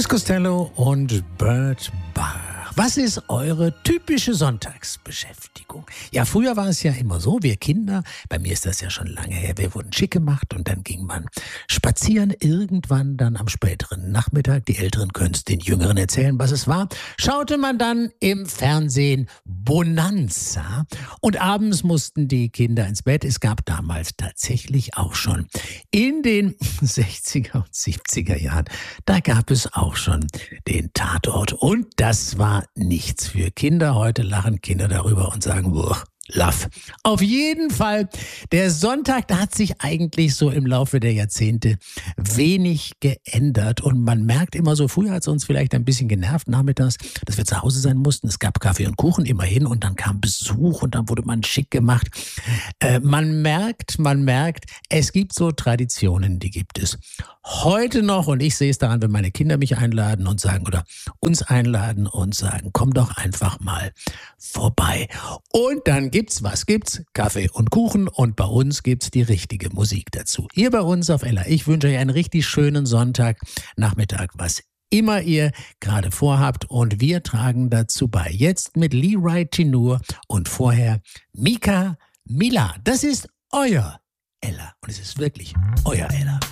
Elvis Costello und Bert Bach. Was ist eure typische Sonntagsbeschäftigung? Ja, früher war es ja immer so, wir Kinder, bei mir ist das ja schon lange her, wir wurden schick gemacht und dann ging man spazieren, irgendwann dann am späteren Nachmittag, die Älteren können es den Jüngeren erzählen, was es war, schaute man dann im Fernsehen Bonanza und abends mussten die Kinder ins Bett. Es gab damals tatsächlich auch schon in den 60er und 70er Jahren, da gab es auch schon den Tatort und das war nichts für Kinder. Heute lachen Kinder darüber und sagen, boah, Love. Auf jeden Fall, der Sonntag, da hat sich eigentlich so im Laufe der Jahrzehnte wenig geändert und man merkt immer so, früher hat es uns vielleicht ein bisschen genervt nachmittags, dass wir zu Hause sein mussten. Es gab Kaffee und Kuchen immerhin und dann kam Besuch und dann wurde man schick gemacht. Man merkt, es gibt so Traditionen, die gibt es heute noch und ich sehe es daran, wenn meine Kinder mich einladen und sagen oder uns einladen und sagen, komm doch einfach mal vorbei. Und dann gibt's Kaffee und Kuchen und bei uns gibt's die richtige Musik dazu. Hier bei uns auf Ella. Ich wünsche euch einen richtig schönen Sonntagnachmittag, was immer ihr gerade vorhabt und wir tragen dazu bei. Jetzt mit Leroy Tinur und vorher Mika Mila. Das ist euer Ella und es ist wirklich euer Ella.